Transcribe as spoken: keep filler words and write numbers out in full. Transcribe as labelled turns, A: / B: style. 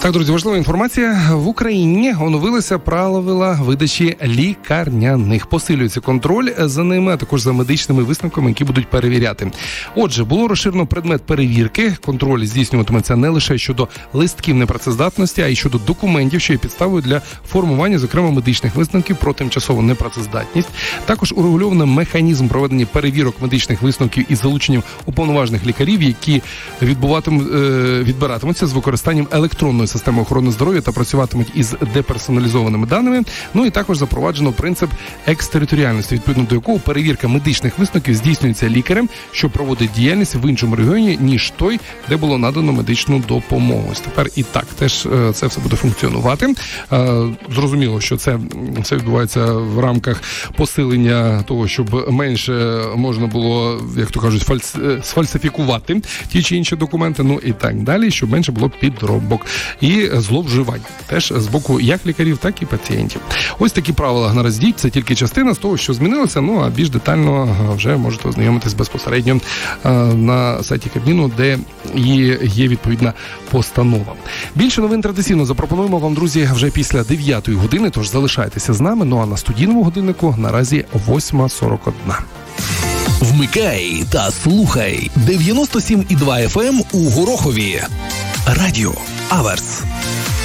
A: Так, друзі, важлива інформація. В Україні оновилися правила видачі лікарняних. Посилюється контроль за ними, а також за медичними висновками, які будуть перевіряти. Отже, було розширено предмет перевірки. Контроль здійснюватиметься не лише щодо листків непрацездатності, а й щодо документів, що є підставою для формування, зокрема, медичних висновків про тимчасову непрацездатність. Також урегульовано механізм проведення перевірок медичних висновків із залученням уповноважених лікарів, які відбуватимуть, відбиратимуться з використанням електронної системи охорони здоров'я та працюватимуть із деперсоналізованими даними. Ну і також запроваджено принцип екстериторіальності, відповідно до якого перевірка медичних висновків здійснюється лікарем, що проводить діяльність в іншому регіоні, ніж той, де було надано медичну допомогу. Ось тепер і так теж це все буде функціонувати. Зрозуміло, що це все відбувається в рамках посилення того, щоб менше можна було, як то кажуть, фальс... сфальсифікувати ті чи інші документи, ну і так далі, щоб менше було підробок і зловживань теж з боку як лікарів, так і пацієнтів. Ось такі правила наразі діють, це тільки частина з того, що змінилося, ну а більш детально вже можете ознайомитись безпосередньо на сайті Кабміну, де є відповідна постанова. Більше новин традиційно запропонуємо вам, друзі, вже після дев'ятої години, тож залишайтеся з нами, ну а на студійному годиннику наразі восьма сорок одна.
B: Вмикай та слухай дев'яносто сім і два еф ем у Горохові. Радіо Аверс.